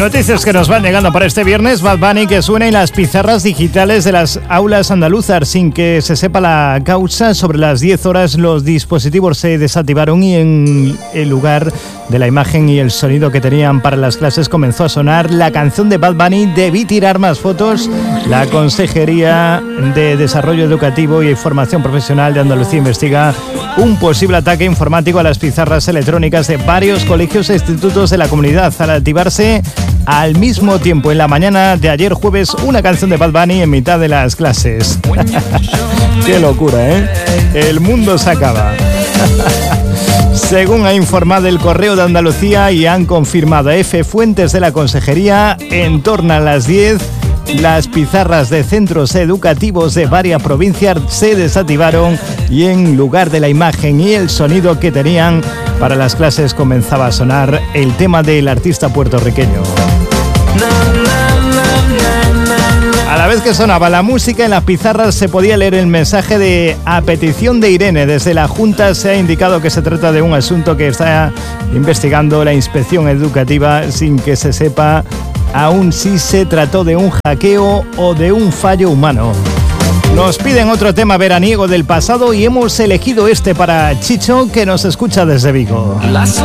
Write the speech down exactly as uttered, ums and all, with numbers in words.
Noticias que nos van llegando para este viernes. Bad Bunny que suena en las pizarras digitales de las aulas andaluzas sin que se sepa la causa. Sobre las diez horas los dispositivos se desactivaron y en el lugar de la imagen y el sonido que tenían para las clases comenzó a sonar la canción de Bad Bunny, Debí tirar más fotos. La Consejería de Desarrollo Educativo y Formación Profesional de Andalucía investiga un posible ataque informático a las pizarras electrónicas de varios colegios e institutos de la comunidad al activarse al mismo tiempo en la mañana de ayer jueves una canción de Bad Bunny en mitad de las clases. Qué locura, ¿eh? El mundo se acaba. Según ha informado el Correo de Andalucía y han confirmado F fuentes de la Consejería, en torno a las diez, las pizarras de centros educativos de varias provincias se desactivaron y en lugar de la imagen y el sonido que tenían para las clases comenzaba a sonar el tema del artista puertorriqueño. A la vez que sonaba la música, en las pizarras se podía leer el mensaje de a petición de Irene. Desde la Junta se ha indicado que se trata de un asunto que está investigando la Inspección Educativa sin que se sepa aún si se trató de un hackeo o de un fallo humano. Nos piden otro tema veraniego del pasado y hemos elegido este para Chicho, que nos escucha desde Vigo. Las